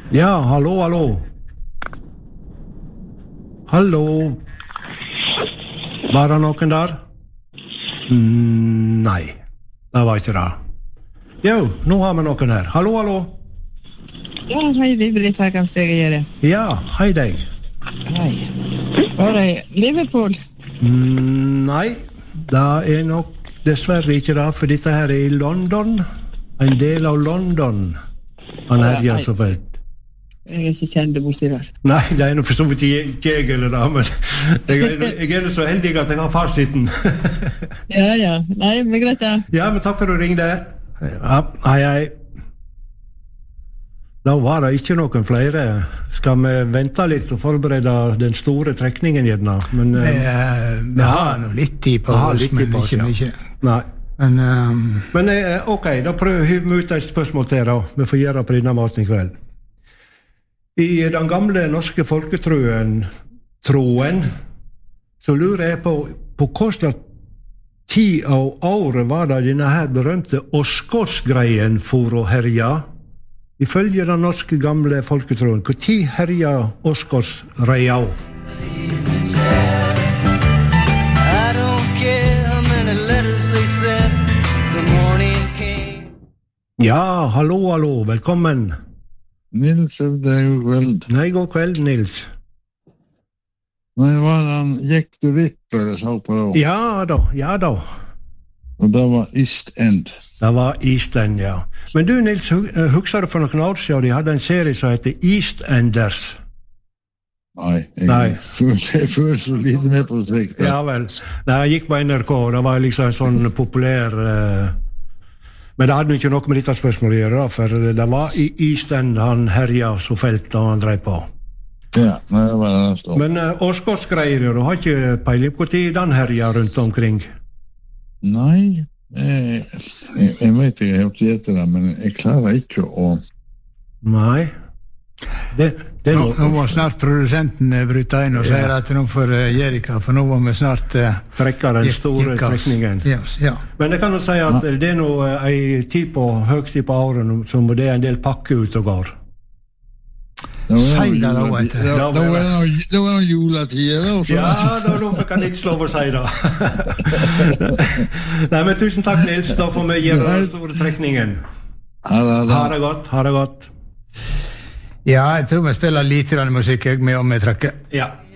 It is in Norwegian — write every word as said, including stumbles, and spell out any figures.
Ja, hallo, hallo. Hallo. Var det noen der? Mm, nei, det var ikke det. Jo, nå har vi noen her. Hallo, hallo. Ja, hei, det er Britt her, kan jeg gjøre. Ja, hei deg. Hei. Var det Liverpool? Mm, nei, det er nok dessverre ikke det, for dette her er i London. En del av London. Han herjer så fælt. Jeg er ikke kjent borti der. Nei, det er noe for så vidt ikke jeg eller det, men jeg er, jeg er så heldig at jeg har fasiten. Ja, ja. Nei, men greit da. Ja, men takk for at du ringte. Ja, hei, hei. Da var det ikke noen flere. Skal vi vente litt og forberede den store trekningen gjerne? Men, vi, uh, vi ja, har noe litt tid på oss, litt men på oss, ikke ja. mye. Nei. Men, um, men uh, ok, da prøver vi ut et spørsmål til da. Vi får gjøre på denne maten i kveld. I den gamle norske folketroen, troen, så lurer jeg på, på hvordan tid av året var det denne her berømte Åsgårdsgreien for å herja? Ifølge den norske gamle folketroen, hvor tid herja Åsgårdsreia? Ja, hallo, hallo, velkommen. Nils, det er god kveld. Nei, god kveld, Nils. Nei, var han Jack the Ripper jeg så på da? Ja da, ja da. Og det var East End. Det var East End, ja. Men du, Nils, husker du for noen år siden de hadde en serie som heter East Enders? Nei, jeg, Nei. jeg føler så lite med på slikt. Ja vel. Nei, jeg gikk på N R K, det var liksom en sånn populær... Uh, men det hadde ikke noe med dette spørsmålet å gjøre, for det var i East End han herja så felt da han drev på. Ja, nei, det var det nesten. Men uh, Åsgårdsgreier, du har ikke peiling på tid den herja rundt omkring? Nei, jeg, jeg, jeg vet ikke, jeg har ikke gjett det, men jeg klarer ikke å... Nei. Det, det nå, nå må snart produsenten bryte inn og ja. sier at nå får uh, Jerika, for nå må vi snart uh, trekke den store trekningen. Yes, ja. Men jeg kan jo si at ja. det er nå uh, en tid på, høgtid på året som det er en del pakke ut og går. Si det da, vet du. Da var det noen juletider også. Ja, da, da kan jeg ikke slå for å si det. Nei, men tusen takk, Nils. Da får vi gjøre den store trekningen. Ha det, ha det godt, ha det godt. Ja, jeg tror vi spiller litt musikk med om vi trekker. Ja.